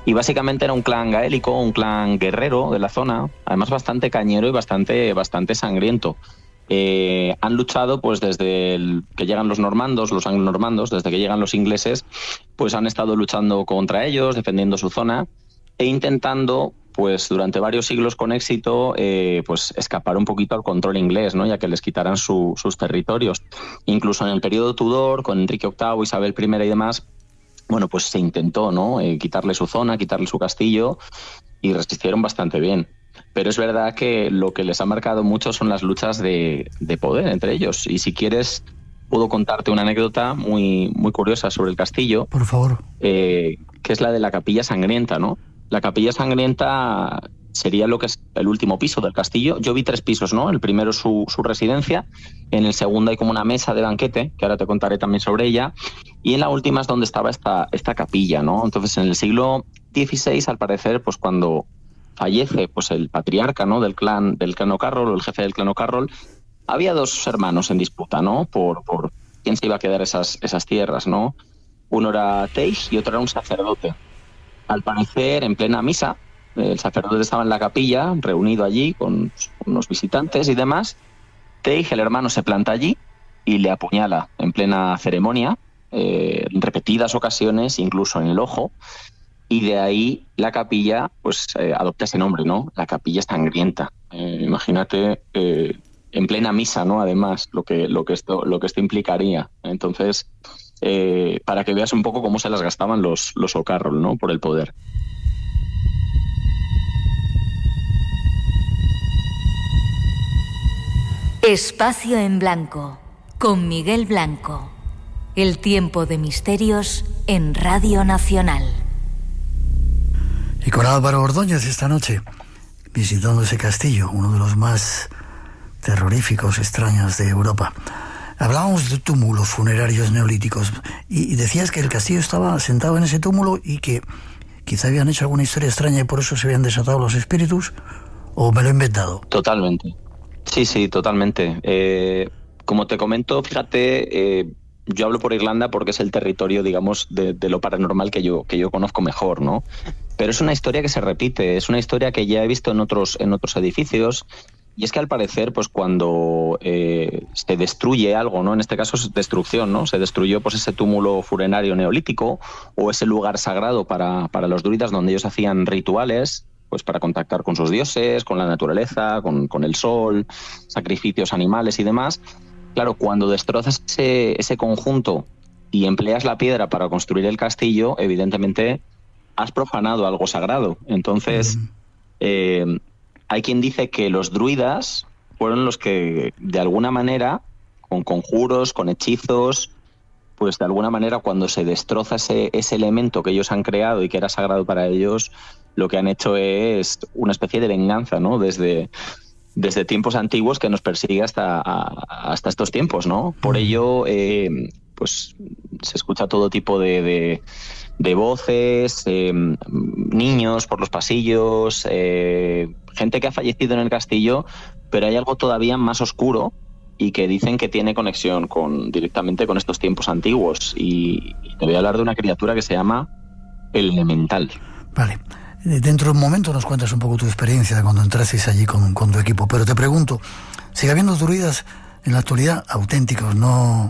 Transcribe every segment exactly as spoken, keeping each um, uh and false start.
Y básicamente era un clan gaélico, un clan guerrero de la zona, además bastante cañero y bastante, bastante sangriento. Eh, han luchado pues desde el, que llegan los normandos, los anglo-normandos, desde que llegan los ingleses, pues han estado luchando contra ellos, defendiendo su zona e intentando, pues durante varios siglos con éxito, eh, pues escapar un poquito al control inglés, ¿no? Ya que les quitaran su, sus territorios. Incluso en el periodo Tudor, con Enrique octavo, Isabel primera y demás, bueno, pues se intentó, ¿no? Eh, quitarle su zona, quitarle su castillo, y resistieron bastante bien. Pero es verdad que lo que les ha marcado mucho son las luchas de, de poder entre ellos. Y si quieres, puedo contarte una anécdota muy, muy curiosa sobre el castillo. Por favor. Eh, que es la de la Capilla Sangrienta, ¿no? La Capilla Sangrienta sería lo que es el último piso del castillo. Yo vi tres pisos, ¿no? El primero es su, su residencia. En el segundo hay como una mesa de banquete, que ahora te contaré también sobre ella. Y en la última es donde estaba esta, esta capilla, ¿no? Entonces, en el siglo dieciséis, al parecer, pues cuando fallece pues el patriarca, ¿no? del clan del clan O'Carroll, o el jefe del clan O'Carroll, había dos hermanos en disputa, ¿no? Por, por quién se iba a quedar esas, esas tierras, ¿no? Uno era Teich y otro era un sacerdote. Al parecer, en plena misa, el sacerdote estaba en la capilla, reunido allí con unos visitantes y demás. Teich, el hermano, se planta allí y le apuñala en plena ceremonia, eh, en repetidas ocasiones, incluso en el ojo. Y de ahí la capilla pues eh, adopta ese nombre, ¿no? La Capilla Sangrienta. Eh, imagínate eh, en plena misa, ¿no? Además, lo que, lo que, esto, lo que esto implicaría. Entonces, eh, para que veas un poco cómo se las gastaban los, los O'Carroll, ¿no? Por el poder. Espacio en Blanco, con Miguel Blanco. El tiempo de misterios en Radio Nacional. Y con Álvaro Ordóñez esta noche, visitando ese castillo, uno de los más terroríficos, extraños de Europa. Hablábamos de túmulos funerarios neolíticos y, y decías que el castillo estaba sentado en ese túmulo y que quizá habían hecho alguna historia extraña y por eso se habían desatado los espíritus, ¿o me lo he inventado? Totalmente. Sí, sí, totalmente. Eh, como te comento, fíjate, eh, yo hablo por Irlanda porque es el territorio, digamos, de, de lo paranormal que yo, que yo conozco mejor, ¿no? Pero es una historia que se repite, es una historia que ya he visto en otros, en otros edificios, y es que al parecer, pues cuando eh, se destruye algo, ¿no? En este caso es destrucción, ¿no? Se destruyó pues ese túmulo funerario neolítico o ese lugar sagrado para, para los druidas donde ellos hacían rituales, pues para contactar con sus dioses, con la naturaleza, con, con el sol, sacrificios animales y demás. Claro, cuando destrozas ese, ese conjunto y empleas la piedra para construir el castillo, evidentemente has profanado algo sagrado. Entonces, mm. eh, hay quien dice que los druidas fueron los que, de alguna manera, con conjuros, con hechizos, pues de alguna manera cuando se destroza ese, ese elemento que ellos han creado y que era sagrado para ellos, lo que han hecho es una especie de venganza, ¿no? Desde, desde tiempos antiguos que nos persigue hasta, a, hasta estos tiempos, ¿no? Por ello, eh, pues se escucha todo tipo de, de, de voces, eh, niños por los pasillos, eh, gente que ha fallecido en el castillo, pero hay algo todavía más oscuro y que dicen que tiene conexión con directamente con estos tiempos antiguos. Y, y te voy a hablar de una criatura que se llama el Elemental. Vale. Dentro de un momento nos cuentas un poco tu experiencia de cuando entrasteis allí con, con tu equipo, pero te pregunto, ¿sigue habiendo druidas en la actualidad auténticos, no?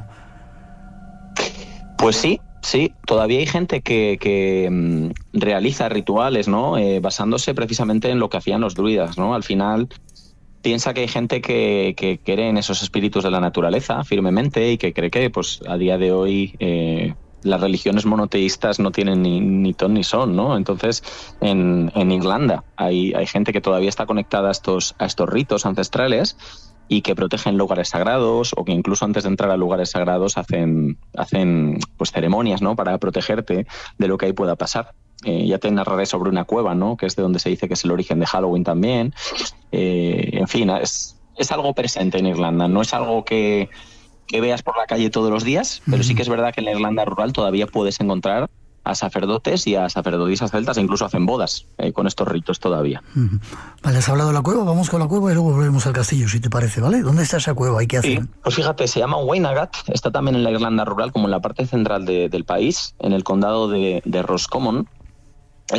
Pues sí, sí, todavía hay gente que, que mmm, realiza rituales, ¿no? Eh, basándose precisamente en lo que hacían los druidas, ¿no? Al final piensa que hay gente que, que cree en esos espíritus de la naturaleza firmemente y que cree que pues a día de hoy eh, las religiones monoteístas no tienen ni, ni ton ni son, ¿no? Entonces, en, en Irlanda hay, hay gente que todavía está conectada a estos, a estos ritos ancestrales y que protegen lugares sagrados o que incluso antes de entrar a lugares sagrados hacen, hacen pues ceremonias, ¿no? Para protegerte de lo que ahí pueda pasar. Eh, ya te narraré sobre una cueva, ¿no? Que es de donde se dice que es el origen de Halloween también. Eh, en fin, es, es algo presente en Irlanda, no es algo que... que veas por la calle todos los días, pero sí que es verdad que en la Irlanda rural todavía puedes encontrar a sacerdotes y a sacerdotisas celtas, e incluso hacen bodas eh, con estos ritos todavía. Uh-huh. Vale, has hablado de la cueva, vamos con la cueva y luego volvemos al castillo, si te parece, ¿vale? ¿Dónde está esa cueva y qué hacen? Sí, pues fíjate, se llama Wainagat, está también en la Irlanda rural, como en la parte central de, del país, en el condado de, de Roscommon,